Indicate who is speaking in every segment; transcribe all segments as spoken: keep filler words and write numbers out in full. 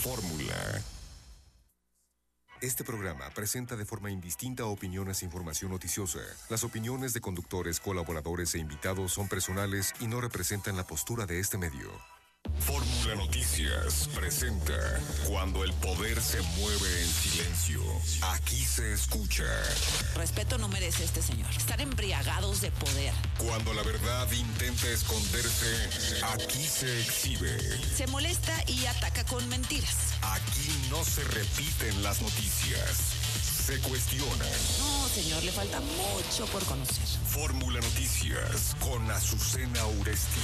Speaker 1: Fórmula. Este programa presenta de forma indistinta opiniones e información noticiosa. Las opiniones de conductores, colaboradores e invitados son personales y no representan la postura de este medio. Fórmula Noticias presenta Cuando el poder se mueve en silencio. Aquí se escucha.
Speaker 2: Respeto no merece este señor. Están embriagados de poder.
Speaker 1: Cuando la verdad intenta esconderse, aquí se exhibe.
Speaker 2: Se molesta y ataca con mentiras.
Speaker 1: Aquí no se repiten las noticias. Se cuestionan.
Speaker 2: No, señor, le falta mucho por conocer.
Speaker 1: Fórmula Noticias con Azucena Uresti.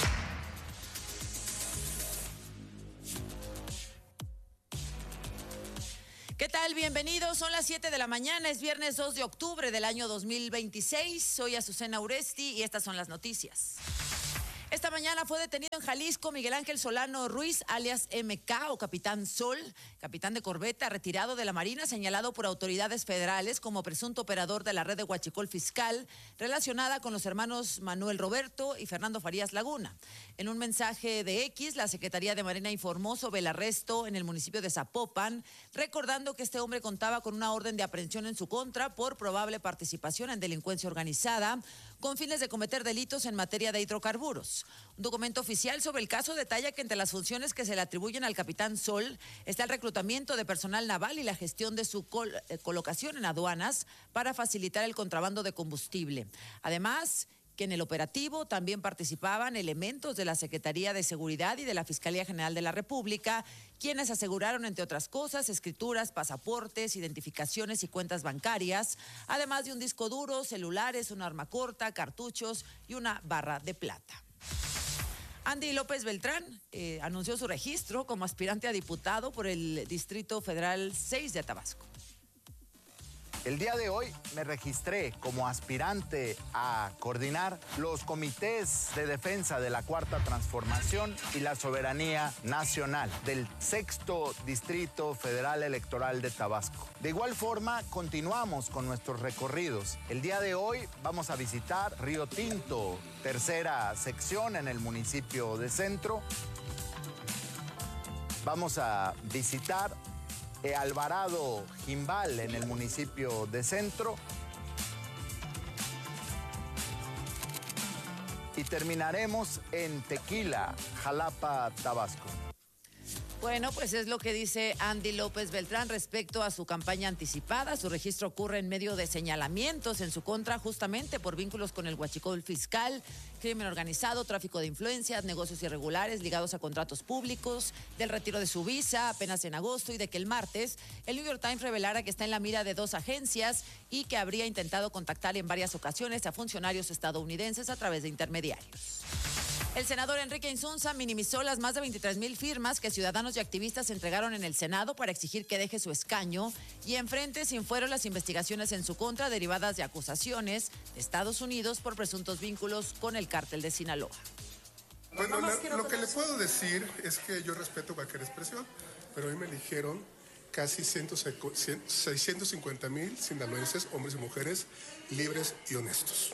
Speaker 2: ¿Qué tal? Bienvenidos. Son las siete de la mañana. Es viernes dos de octubre del año dos mil veintiséis. Soy Azucena Uresti y estas son las noticias. Esta mañana fue detenido en Jalisco Miguel Ángel Solano Ruiz, alias M K o Capitán Sol, capitán de corbeta retirado de la Marina, señalado por autoridades federales como presunto operador de la red de huachicol fiscal relacionada con los hermanos Manuel Roberto y Fernando Farías Laguna. En un mensaje de X, la Secretaría de Marina informó sobre el arresto en el municipio de Zapopan, recordando que este hombre contaba con una orden de aprehensión en su contra por probable participación en delincuencia organizada con fines de cometer delitos en materia de hidrocarburos. Un documento oficial sobre el caso detalla que entre las funciones que se le atribuyen al capitán Sol está el reclutamiento de personal naval y la gestión de su col- eh, colocación en aduanas para facilitar el contrabando de combustible. Además, que en el operativo también participaban elementos de la Secretaría de Seguridad y de la Fiscalía General de la República, quienes aseguraron, entre otras cosas, escrituras, pasaportes, identificaciones y cuentas bancarias, además de un disco duro, celulares, un arma corta, cartuchos y una barra de plata. Andy López Beltrán eh, anunció su registro como aspirante a diputado por el Distrito Federal seis de Tabasco.
Speaker 3: El día de hoy me registré como aspirante a coordinar los comités de defensa de la Cuarta Transformación y la soberanía nacional del Sexto Distrito Federal Electoral de Tabasco. De igual forma, continuamos con nuestros recorridos. El día de hoy vamos a visitar Río Tinto, tercera sección en el municipio de Centro. Vamos a visitar Alvarado Jimbal en el municipio de Centro. Y terminaremos en Tequila, Jalapa, Tabasco.
Speaker 2: Bueno, pues es lo que dice Andy López Beltrán respecto a su campaña anticipada. Su registro ocurre en medio de señalamientos en su contra justamente por vínculos con el huachicol fiscal, crimen organizado, tráfico de influencias, negocios irregulares ligados a contratos públicos, del retiro de su visa apenas en agosto y de que el martes el New York Times revelara que está en la mira de dos agencias y que habría intentado contactar en varias ocasiones a funcionarios estadounidenses a través de intermediarios. El senador Enrique Insunza minimizó las más de veintitrés mil firmas que ciudadanos y activistas entregaron en el Senado para exigir que deje su escaño y enfrente sin fuero las investigaciones en su contra derivadas de acusaciones de Estados Unidos por presuntos vínculos con el cártel de Sinaloa.
Speaker 4: Bueno, la, lo que le puedo decir es que yo respeto cualquier expresión, pero hoy me eligieron casi seiscientos cincuenta mil sinaloenses, hombres y mujeres, libres y honestos.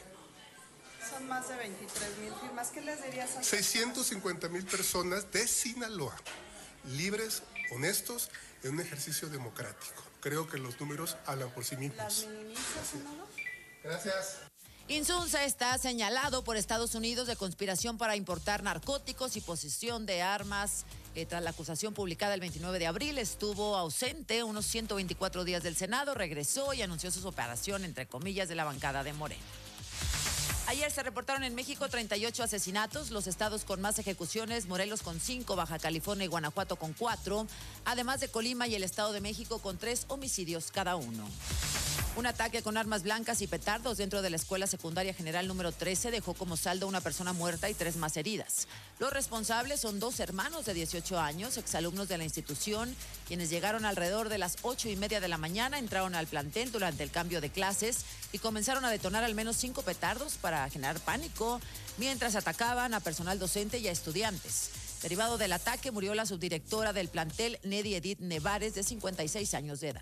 Speaker 5: Son más de veintitrés mil firmas. ¿Qué les dirías a
Speaker 4: seiscientos cincuenta mil personas de Sinaloa, libres, honestos, en un ejercicio democrático. Creo que los números hablan por sí mismos.
Speaker 5: ¿Las minimizas, senador?
Speaker 4: Gracias.
Speaker 2: Insunza está señalado por Estados Unidos de conspiración para importar narcóticos y posesión de armas. Eh, tras la acusación publicada el veintinueve de abril, estuvo ausente unos ciento veinticuatro días del Senado, regresó y anunció su operación, entre comillas, de la bancada de Morena. Ayer se reportaron en México treinta y ocho asesinatos, los estados con más ejecuciones, Morelos con cinco, Baja California y Guanajuato con cuatro, además de Colima y el Estado de México con tres homicidios cada uno. Un ataque con armas blancas y petardos dentro de la Escuela Secundaria General número trece dejó como saldo una persona muerta y tres más heridas. Los responsables son dos hermanos de dieciocho años, exalumnos de la institución, quienes llegaron alrededor de las ocho y media de la mañana, entraron al plantel durante el cambio de clases y comenzaron a detonar al menos cinco petardos para generar pánico, mientras atacaban a personal docente y a estudiantes. Derivado del ataque, murió la subdirectora del plantel, Nedi Edith Nevares, de cincuenta y seis años de edad.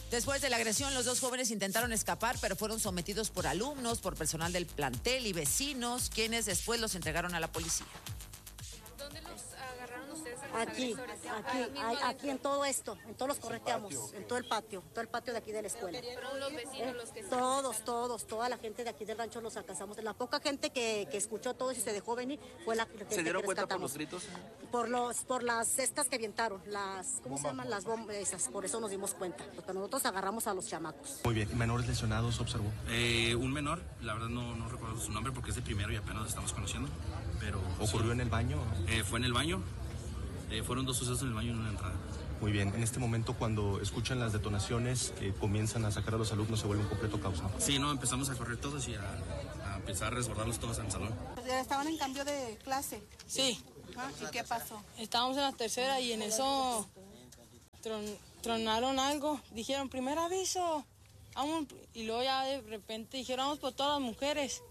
Speaker 2: Después de la agresión, los dos jóvenes intentaron escapar, pero fueron sometidos por alumnos, por personal del plantel y vecinos, quienes después los entregaron a la policía.
Speaker 6: ¿Dónde los agarraron ustedes?
Speaker 7: Aquí, aquí, aquí, aquí en todo esto, en todos los correteamos, en todo el patio, todo el patio de aquí de la escuela.
Speaker 6: ¿Fueron los vecinos los que
Speaker 7: Todos, todos, toda la gente de aquí del rancho los alcanzamos. La poca gente que, que escuchó todo y se dejó venir fue la que
Speaker 8: ¿Se dieron
Speaker 7: que
Speaker 8: cuenta por
Speaker 7: rescatamos.
Speaker 8: los gritos?
Speaker 7: Por los, por las cestas que avientaron, las, ¿cómo se llaman? Las bombas, esas, por eso nos dimos cuenta, porque nosotros agarramos a los chamacos.
Speaker 9: Muy bien, ¿menores lesionados observó?
Speaker 8: Eh, un menor, la verdad no, no recuerdo su nombre porque es de primero y apenas lo estamos conociendo, pero...
Speaker 9: ¿Ocurrió
Speaker 8: sí.
Speaker 9: en el baño?
Speaker 8: Eh, fue en el baño, eh, fueron dos sucesos en el baño y una entrada.
Speaker 9: Muy bien, en este momento cuando escuchan las detonaciones, eh, comienzan a sacar a los alumnos, se vuelve un completo caos, ¿no?
Speaker 8: Sí, no, empezamos a correr todos y a, a empezar a resguardarlos todos en el salón.
Speaker 5: Estaban en cambio de clase.
Speaker 10: Sí.
Speaker 5: Ajá. ¿Y qué pasó?
Speaker 10: Estábamos en la tercera y en eso tron, tronaron algo. Dijeron, primer aviso. Vamos. Y luego ya de repente dijeron, vamos por todas las mujeres.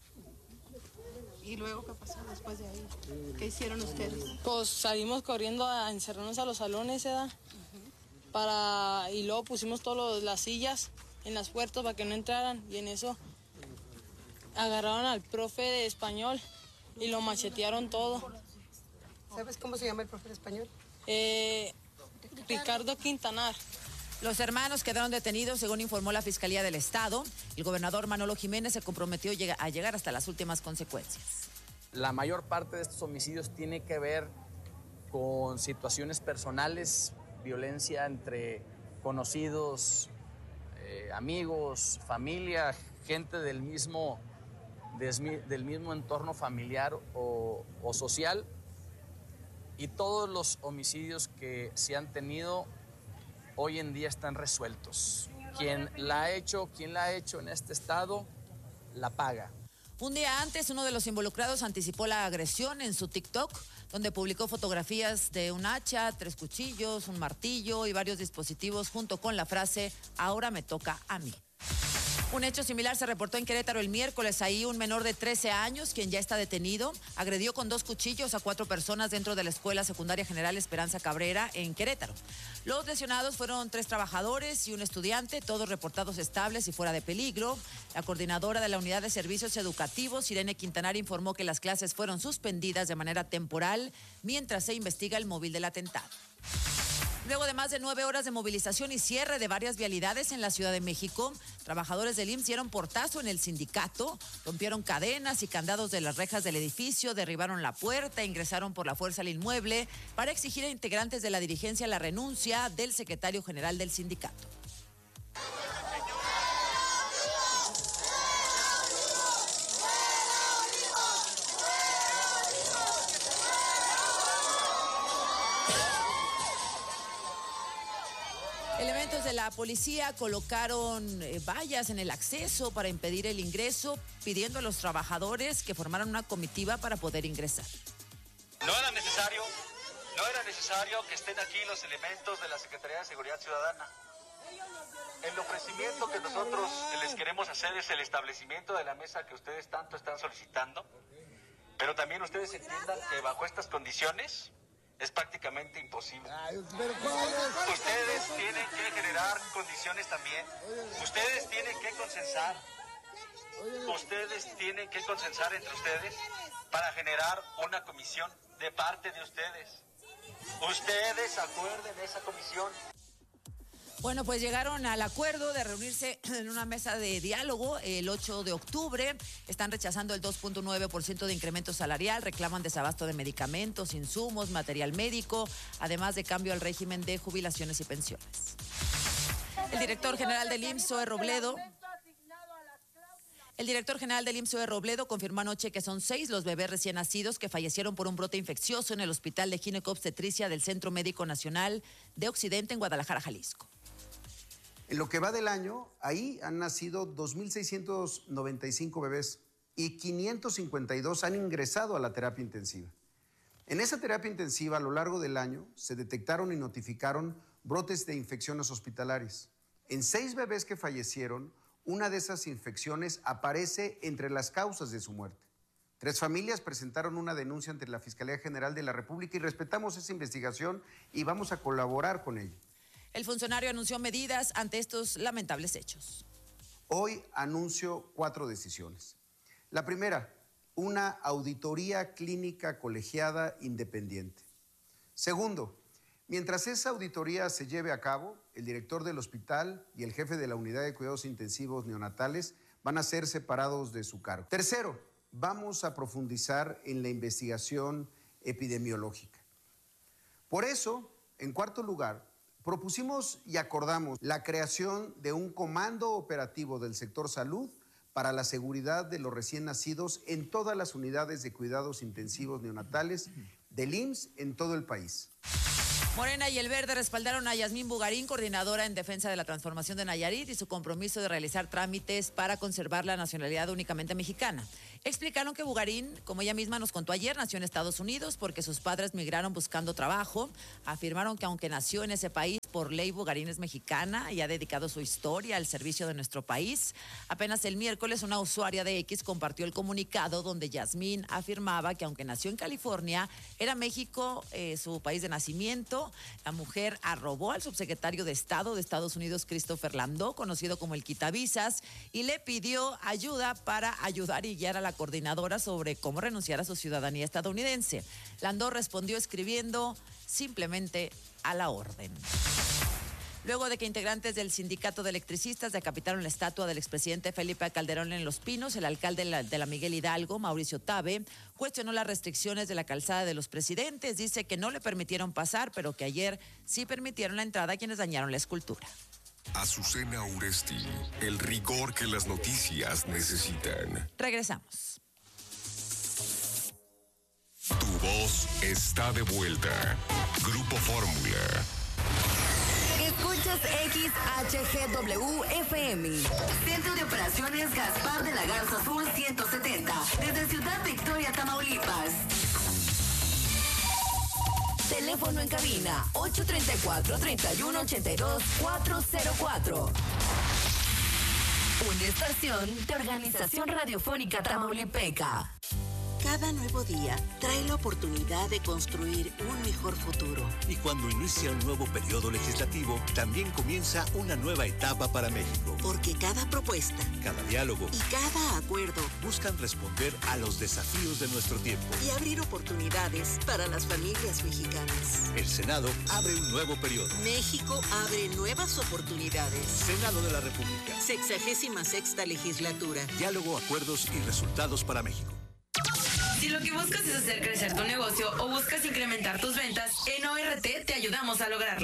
Speaker 5: ¿Y luego qué pasó después de ahí? ¿Qué hicieron ustedes?
Speaker 10: Pues salimos corriendo a encerrarnos a los salones, ¿verdad? Uh-huh. Para, y luego pusimos todas las sillas en las puertas para que no entraran. Y en eso agarraron al profe de español y lo machetearon todo.
Speaker 5: ¿Sabes cómo se llama el profe de español?
Speaker 10: Eh, Ricardo Quintanar.
Speaker 2: Los hermanos quedaron detenidos, según informó la Fiscalía del Estado. El gobernador Manolo Jiménez se comprometió a llegar hasta las últimas consecuencias.
Speaker 11: La mayor parte de estos homicidios tiene que ver con situaciones personales, violencia entre conocidos, eh, amigos, familia, gente del mismo, desmi, del mismo entorno familiar o, o social. Y todos los homicidios que se han tenido hoy en día están resueltos. Quien la ha hecho, quien la ha hecho en este estado, la paga.
Speaker 2: Un día antes, uno de los involucrados anticipó la agresión en su TikTok, donde publicó fotografías de un hacha, tres cuchillos, un martillo y varios dispositivos junto con la frase, ahora me toca a mí. Un hecho similar se reportó en Querétaro el miércoles. Ahí un menor de trece años, quien ya está detenido, agredió con dos cuchillos a cuatro personas dentro de la Escuela Secundaria General Esperanza Cabrera en Querétaro. Los lesionados fueron tres trabajadores y un estudiante, todos reportados estables y fuera de peligro. La coordinadora de la Unidad de Servicios Educativos, Irene Quintanar, informó que las clases fueron suspendidas de manera temporal mientras se investiga el móvil del atentado. Luego de más de nueve horas de movilización y cierre de varias vialidades en la Ciudad de México, trabajadores del I M S S dieron portazo en el sindicato, rompieron cadenas y candados de las rejas del edificio, derribaron la puerta, ingresaron por la fuerza al inmueble para exigir a integrantes de la dirigencia la renuncia del secretario general del sindicato. Elementos de la policía colocaron eh, vallas en el acceso para impedir el ingreso, pidiendo a los trabajadores que formaran una comitiva para poder ingresar.
Speaker 12: No era necesario, no era necesario que estén aquí los elementos de la Secretaría de Seguridad Ciudadana. El ofrecimiento que nosotros les queremos hacer es el establecimiento de la mesa que ustedes tanto están solicitando, pero también ustedes entiendan que bajo estas condiciones es prácticamente imposible. Ustedes tienen que generar condiciones también. Ustedes tienen que consensar. Ustedes tienen que consensar entre ustedes para generar una comisión de parte de ustedes. Ustedes acuerden esa comisión.
Speaker 2: Bueno, pues llegaron al acuerdo de reunirse en una mesa de diálogo el ocho de octubre. Están rechazando el dos punto nueve por ciento de incremento salarial, reclaman desabasto de medicamentos, insumos, material médico, además de cambio al régimen de jubilaciones y pensiones. El director general del I M S S, Zoe Robledo, El director general del I M S S, Zoe Robledo, confirmó anoche que son seis los bebés recién nacidos que fallecieron por un brote infeccioso en el Hospital de Gineco-Obstetricia del Centro Médico Nacional de Occidente en Guadalajara, Jalisco.
Speaker 13: En lo que va del año, ahí han nacido dos mil seiscientos noventa y cinco bebés y quinientos cincuenta y dos han ingresado a la terapia intensiva. En esa terapia intensiva, a lo largo del año, se detectaron y notificaron brotes de infecciones hospitalarias. En seis bebés que fallecieron, una de esas infecciones aparece entre las causas de su muerte. Tres familias presentaron una denuncia ante la Fiscalía General de la República y respetamos esa investigación y vamos a colaborar con ella.
Speaker 2: El funcionario anunció medidas ante estos lamentables hechos.
Speaker 13: Hoy anuncio cuatro decisiones. La primera, una auditoría clínica colegiada independiente. Segundo, mientras esa auditoría se lleve a cabo, el director del hospital y el jefe de la unidad de cuidados intensivos neonatales van a ser separados de su cargo. Tercero, vamos a profundizar en la investigación epidemiológica. Por eso, en cuarto lugar, propusimos y acordamos la creación de un comando operativo del sector salud para la seguridad de los recién nacidos en todas las unidades de cuidados intensivos neonatales del I M S S en todo el país.
Speaker 2: Morena y el Verde respaldaron a Yasmín Bugarín, coordinadora en defensa de la transformación de Nayarit, y su compromiso de realizar trámites para conservar la nacionalidad únicamente mexicana. Explicaron que Bugarín, como ella misma nos contó ayer, nació en Estados Unidos porque sus padres migraron buscando trabajo. Afirmaron que aunque nació en ese país, por ley Bugarín es mexicana y ha dedicado su historia al servicio de nuestro país. Apenas el miércoles una usuaria de X compartió el comunicado donde Yasmín afirmaba que aunque nació en California, era México eh, su país de nacimiento. La mujer arrobó al subsecretario de Estado de Estados Unidos, Christopher Landó, conocido como el quitavisas, y le pidió ayuda para ayudar y guiar a la coordinadora sobre cómo renunciar a su ciudadanía estadounidense. Landó respondió escribiendo simplemente a la orden. Luego de que integrantes del sindicato de electricistas decapitaron la estatua del expresidente Felipe Calderón en Los Pinos, el alcalde de la, de la Miguel Hidalgo, Mauricio Tabe, cuestionó las restricciones de la calzada de los presidentes. Dice que no le permitieron pasar, pero que ayer sí permitieron la entrada a quienes dañaron la escultura.
Speaker 1: Azucena Uresti, el rigor que las noticias necesitan.
Speaker 2: Regresamos.
Speaker 1: Tu voz está de vuelta. Grupo Fórmula.
Speaker 14: Escuchas X H G W F M. Centro de Operaciones Gaspar de la Garza Sur ciento setenta. Desde Ciudad Victoria, Tamaulipas. Teléfono en cabina ocho tres cuatro, tres uno ocho dos, cuatro cero cuatro. Una estación de Organización Radiofónica Tamaulipeca.
Speaker 15: Cada nuevo día trae la oportunidad de construir un mejor futuro.
Speaker 16: Y cuando inicia un nuevo periodo legislativo, también comienza una nueva etapa para México.
Speaker 15: Porque cada propuesta,
Speaker 16: cada diálogo
Speaker 15: y cada acuerdo
Speaker 16: buscan responder a los desafíos de nuestro tiempo
Speaker 15: y abrir oportunidades para las familias mexicanas.
Speaker 16: El Senado abre un nuevo periodo.
Speaker 15: México abre nuevas oportunidades.
Speaker 16: Senado de la República.
Speaker 15: Sexagésima sexta legislatura.
Speaker 16: Diálogo, acuerdos y resultados para México.
Speaker 17: Si lo que buscas es hacer crecer tu negocio o buscas incrementar tus ventas, en O R T te ayudamos a lograrlo.